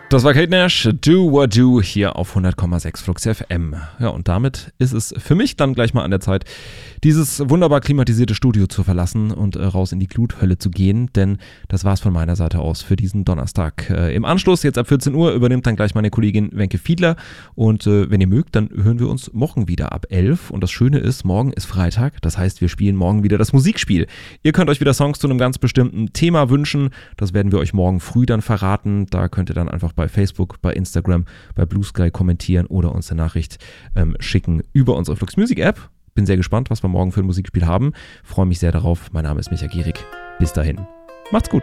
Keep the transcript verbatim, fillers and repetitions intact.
Das war Kate Nash, Do What Do hier auf hundert Komma sechs Flux F M. Ja, und damit ist es für mich dann gleich mal an der Zeit, dieses wunderbar klimatisierte Studio zu verlassen und äh, raus in die Gluthölle zu gehen, denn das war's von meiner Seite aus für diesen Donnerstag. Äh, Im Anschluss, jetzt ab vierzehn Uhr, übernimmt dann gleich meine Kollegin Wenke Fiedler und äh, wenn ihr mögt, dann hören wir uns morgen wieder ab elf und das Schöne ist, morgen ist Freitag, das heißt, wir spielen morgen wieder das Musikspiel. Ihr könnt euch wieder Songs zu einem ganz bestimmten Thema wünschen, das werden wir euch morgen früh dann verraten, da könnt ihr dann einfach bei Facebook, bei Instagram, bei Blue Sky kommentieren oder uns eine Nachricht ähm, schicken über unsere Flux Music App. Bin sehr gespannt, was wir morgen für ein Musikspiel haben. Freue mich sehr darauf. Mein Name ist Micha Gierig. Bis dahin. Macht's gut.